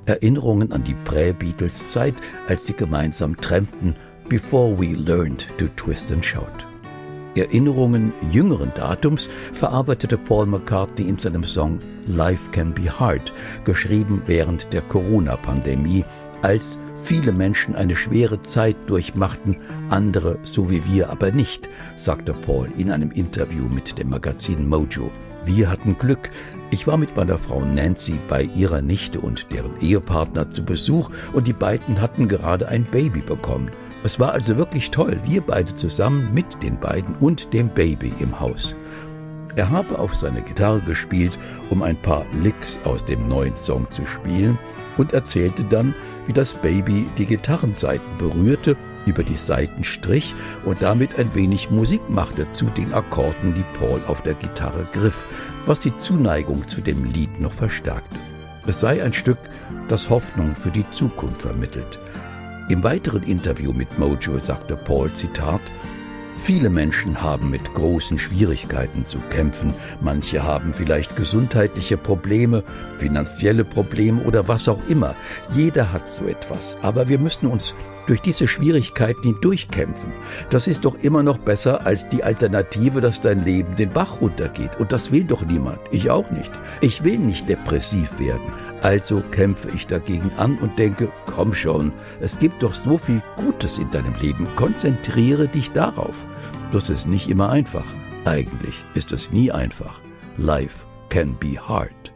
Erinnerungen an die Prä-Beatles-Zeit, als sie gemeinsam trampten, Before we learned to twist and shout. Erinnerungen jüngeren Datums verarbeitete Paul McCartney in seinem Song Life Can Be Hard, geschrieben während der Corona-Pandemie, als viele Menschen eine schwere Zeit durchmachten, andere so wie wir aber nicht, sagte Paul in einem Interview mit dem Magazin Mojo. Wir hatten Glück. Ich war mit meiner Frau Nancy bei ihrer Nichte und deren Ehepartner zu Besuch und die beiden hatten gerade ein Baby bekommen. Es war also wirklich toll, wir beide zusammen mit den beiden und dem Baby im Haus. Er habe auf seine Gitarre gespielt, um ein paar Licks aus dem neuen Song zu spielen und erzählte dann, wie das Baby die Gitarrensaiten berührte, über die Saiten strich und damit ein wenig Musik machte zu den Akkorden, die Paul auf der Gitarre griff, was die Zuneigung zu dem Lied noch verstärkte. Es sei ein Stück, das Hoffnung für die Zukunft vermittelt. Im weiteren Interview mit Mojo sagte Paul, Zitat, viele Menschen haben mit großen Schwierigkeiten zu kämpfen. Manche haben vielleicht gesundheitliche Probleme, finanzielle Probleme oder was auch immer. Jeder hat so etwas. Aber wir müssen uns durch diese Schwierigkeiten hindurchkämpfen. Das ist doch immer noch besser als die Alternative, dass dein Leben den Bach runtergeht. Und das will doch niemand. Ich auch nicht. Ich will nicht depressiv werden. Also kämpfe ich dagegen an und denke, komm schon, es gibt doch so viel Gutes in deinem Leben. Konzentriere dich darauf. Das ist nicht immer einfach. Eigentlich ist es nie einfach. Life can be hard.